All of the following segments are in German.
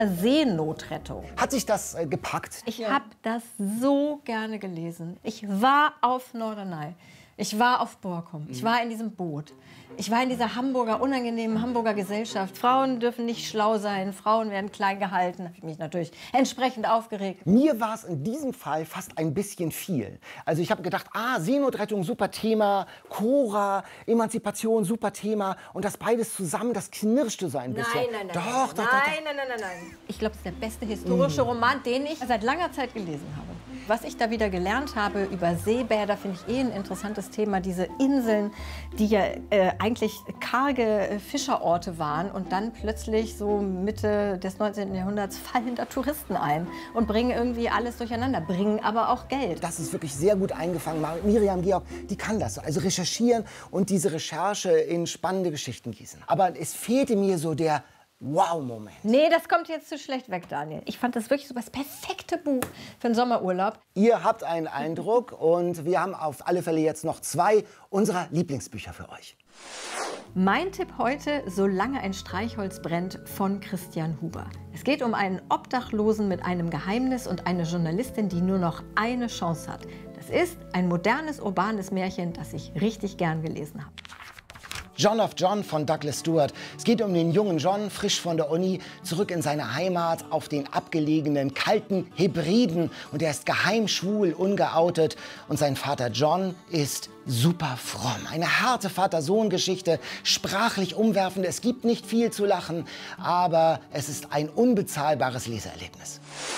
Seenotrettung. Hat sich das gepackt? Ich habe das so gerne gelesen. Ich war auf Norderney. Ich war auf Borkum. Ich war in diesem Boot. Ich war in dieser unangenehmen Hamburger Gesellschaft. Frauen dürfen nicht schlau sein. Frauen werden klein gehalten. Da habe ich mich natürlich entsprechend aufgeregt. Mir war es in diesem Fall fast ein bisschen viel. Also ich habe gedacht, Seenotrettung, super Thema, Cora, Emanzipation, super Thema. Und das beides zusammen, das knirschte so ein bisschen. Nein. Doch. Ich glaube, es ist der beste historische Roman, den ich seit langer Zeit gelesen habe. Was ich da wieder gelernt habe über Seebäder, finde ich ein interessantes Thema. Diese Inseln, die ja eigentlich karge Fischerorte waren und dann plötzlich so Mitte des 19. Jahrhunderts fallen da Touristen ein und bringen irgendwie alles durcheinander, bringen aber auch Geld. Das ist wirklich sehr gut eingefangen. Miriam Georg, die kann das so. Also recherchieren und diese Recherche in spannende Geschichten gießen. Aber es fehlte mir so der Wow-Moment. Nee, das kommt jetzt zu schlecht weg, Daniel. Ich fand das wirklich so das perfekte Buch für einen Sommerurlaub. Ihr habt einen Eindruck und wir haben auf alle Fälle jetzt noch 2 unserer Lieblingsbücher für euch. Mein Tipp heute, Solange ein Streichholz brennt, von Christian Huber. Es geht um einen Obdachlosen mit einem Geheimnis und eine Journalistin, die nur noch eine Chance hat. Das ist ein modernes, urbanes Märchen, das ich richtig gern gelesen habe. John of John von Douglas Stewart. Es geht um den jungen John, frisch von der Uni, zurück in seine Heimat auf den abgelegenen, kalten Hebriden. Und er ist geheim schwul, ungeoutet. Und sein Vater John ist super fromm. Eine harte Vater-Sohn-Geschichte, sprachlich umwerfend. Es gibt nicht viel zu lachen, aber es ist ein unbezahlbares Leseerlebnis.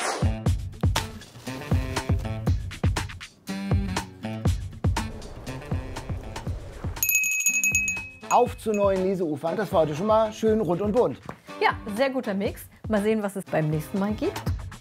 Auf zu neuen Leseufern. Das war heute schon mal schön rund und bunt. Ja, sehr guter Mix. Mal sehen, was es beim nächsten Mal gibt.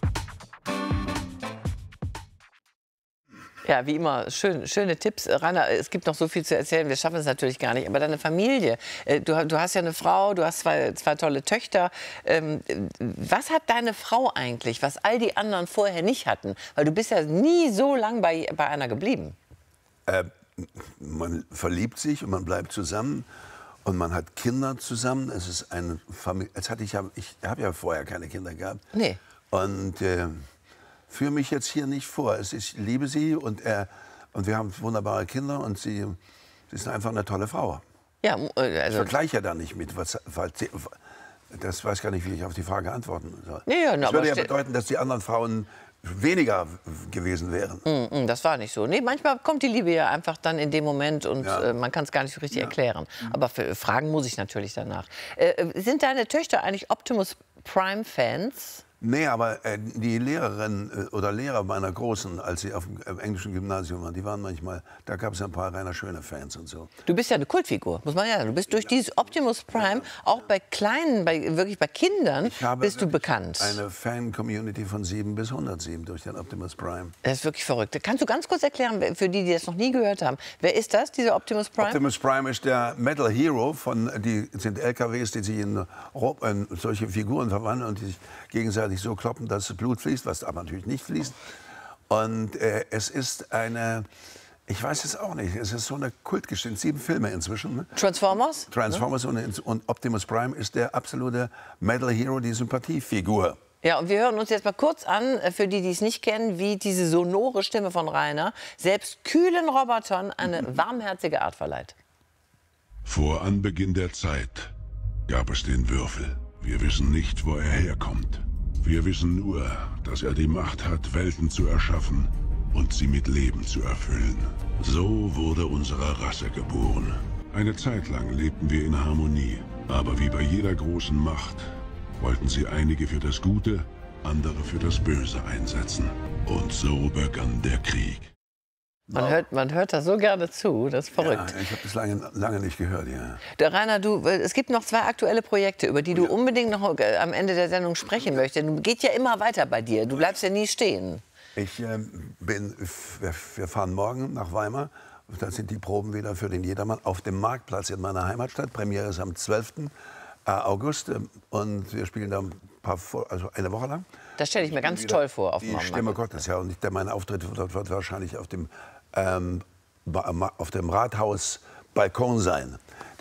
Ja, wie immer, schöne Tipps. Rainer, es gibt noch so viel zu erzählen, wir schaffen es natürlich gar nicht. Aber deine Familie, du hast ja eine Frau, du hast zwei tolle Töchter. Was hat deine Frau eigentlich, was all die anderen vorher nicht hatten? Weil du bist ja nie so lang bei einer geblieben. Man verliebt sich und man bleibt zusammen und man hat Kinder zusammen. Es ist eine Familie. Ich habe ja vorher keine Kinder gehabt. Nee. Und führe mich jetzt hier nicht vor. Ich liebe sie und wir haben wunderbare Kinder und sie ist einfach eine tolle Frau. Ja, Ich vergleiche ja da nicht mit, das weiß gar nicht, wie ich auf die Frage antworten soll. Ja, das würde ja bedeuten, dass die anderen Frauen weniger gewesen wären. Das war nicht so. Nee, manchmal kommt die Liebe ja einfach dann in dem Moment und man kann es gar nicht so richtig erklären. Aber fragen muss ich natürlich danach. Sind deine Töchter eigentlich Optimus Prime-Fans? Nee, aber die Lehrerin oder Lehrer meiner Großen, als sie auf dem englischen Gymnasium waren, die waren manchmal, da gab es ja ein paar Rainer Schöne-Fans und so. Du bist ja eine Kultfigur, muss man ja sagen. Du bist durch dieses Optimus Prime, auch bei Kleinen, wirklich bei Kindern, bist du bekannt. Eine Fan-Community von 7 bis 107 durch den Optimus Prime. Das ist wirklich verrückt. Kannst du ganz kurz erklären, für die das noch nie gehört haben, wer ist das, dieser Optimus Prime? Optimus Prime ist der Metal Hero, die sind LKWs, die sich in solche Figuren verwandeln und die sich gegenseitig so kloppen, dass das Blut fließt, was aber natürlich nicht fließt. Und es ist ich weiß es auch nicht, es ist so eine Kultgeschichte, 7 Filme inzwischen. Ne? Transformers? Transformers und Optimus Prime ist der absolute Metal Hero, die Sympathiefigur. Ja, und wir hören uns jetzt mal kurz an, für die, die es nicht kennen, wie diese sonore Stimme von Rainer selbst kühlen Robotern eine warmherzige Art verleiht. Vor Anbeginn der Zeit gab es den Würfel. Wir wissen nicht, wo er herkommt. Wir wissen nur, dass er die Macht hat, Welten zu erschaffen und sie mit Leben zu erfüllen. So wurde unsere Rasse geboren. Eine Zeit lang lebten wir in Harmonie. Aber wie bei jeder großen Macht wollten sie einige für das Gute, andere für das Böse einsetzen. Und so begann der Krieg. Man hört da so gerne zu, das ist verrückt. Ja, ich habe das lange nicht gehört, ja. Der Rainer, es gibt noch 2 aktuelle Projekte, über die du unbedingt noch am Ende der Sendung sprechen möchtest. Geht ja immer weiter bei dir, du bleibst ja nie stehen. Wir fahren morgen nach Weimar. Da sind die Proben wieder für den Jedermann auf dem Marktplatz in meiner Heimatstadt. Premiere ist am 12. August und wir spielen da eine Woche lang. Das stelle ich mir ganz toll vor. Die Stimme Gottes, ja. Und mein Auftritt wird wahrscheinlich auf dem Rathausbalkon sein.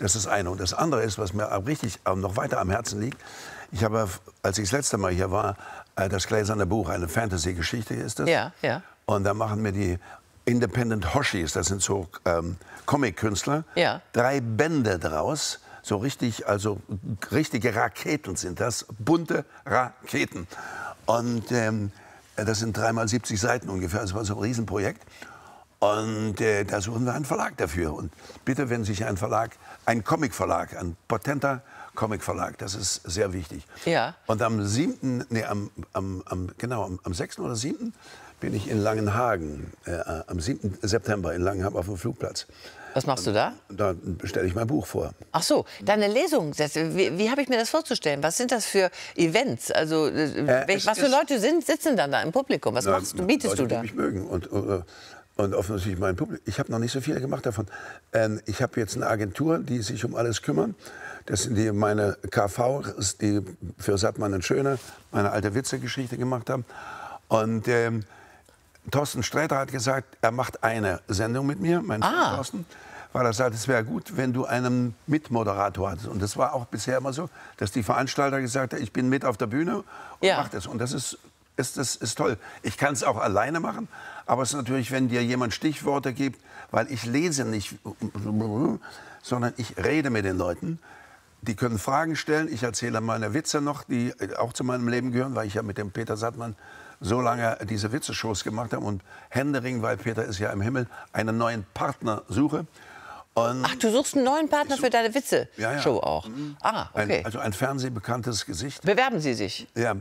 Das ist eine. Und das andere ist, was mir richtig noch weiter am Herzen liegt. Ich habe, als ich das letzte Mal hier war, das Gläserne Buch, eine Fantasy-Geschichte ist das. Ja, ja. Und da machen mir die Independent Hoshis, das sind so Comic-Künstler, 3 Bände draus. So richtig, also richtige Raketen sind das, bunte Raketen. Und das sind 3 mal 70 Seiten ungefähr, das war so ein Riesenprojekt. Und da suchen wir einen Verlag dafür. Und bitte, wenn sich ein Comic-Verlag, ein potenter Comic-Verlag, das ist sehr wichtig. Ja. Und am 7., nee, am 6. oder 7. bin ich in Langenhagen, am 7. September in Langenhagen auf dem Flugplatz. Was machst du da? Da stelle ich mein Buch vor. Ach so, deine Lesung. Wie habe ich mir das vorzustellen? Was sind das für Events? Also, was für Leute sitzen dann da im Publikum? Was bietest du da? Die mich mögen und offensichtlich mein Publikum. Ich habe noch nicht so viele gemacht davon. Ich habe jetzt eine Agentur, die sich um alles kümmern. Das sind meine KVs, die für Sattmann und Schöne meine alte Witze-Geschichte gemacht haben. Und Thorsten Sträter hat gesagt, er macht eine Sendung mit mir, mein Freund Thorsten, weil er sagt, es wäre gut, wenn du einen Mitmoderator hattest. Und das war auch bisher immer so, dass die Veranstalter gesagt haben, ich bin mit auf der Bühne und mach das. Und das ist toll. Ich kann es auch alleine machen, aber es ist natürlich, wenn dir jemand Stichworte gibt, weil ich lese nicht, sondern ich rede mit den Leuten. Die können Fragen stellen. Ich erzähle meine Witze noch, die auch zu meinem Leben gehören, weil ich ja mit dem Peter Sattmann so lange diese Witzeshows gemacht habe und händeringend, weil Peter ist ja im Himmel, einen neuen Partner suche. Und ach, du suchst einen neuen Partner für deine Witze-Show auch? Ah, okay. Also ein fernsehbekanntes Gesicht. Bewerben Sie sich? Ja,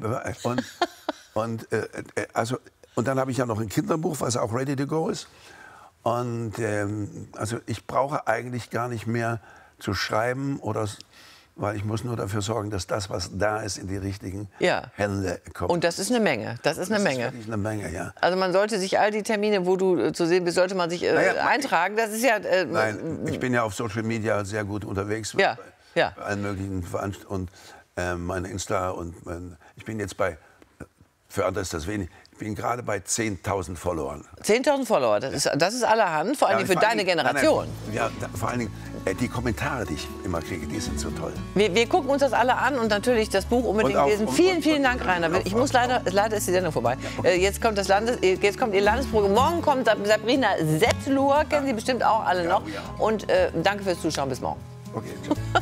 und dann habe ich ja noch ein Kinderbuch, was auch ready to go ist. Und also ich brauche eigentlich gar nicht mehr zu schreiben, weil ich muss nur dafür sorgen, dass das, was da ist, in die richtigen Hände kommt. Und das ist eine Menge. Das ist eine Menge. Das ist wirklich eine Menge, ja. Also man sollte sich all die Termine, wo du zu sehen bist, sollte man sich eintragen. Das ist ja. Nein, ich bin ja auf Social Media sehr gut unterwegs. Ja. Bei allen möglichen Veranstaltungen und mein Insta und ich bin jetzt für andere ist das wenig. Ich bin gerade bei 10.000 Followern. 10.000 Follower, das ist allerhand, vor allem für deine Generation. Ja, vor allen Dingen die Kommentare, die ich immer kriege, die sind so toll. Wir gucken uns das alle an und natürlich das Buch unbedingt lesen. Vielen Dank, Rainer. Ich muss leider ist die Sendung vorbei. Ja. Jetzt kommt Ihr Landesprogramm. Morgen kommt Sabrina Settler, kennen Sie bestimmt auch alle noch. Und danke fürs Zuschauen. Bis morgen. Okay, ciao.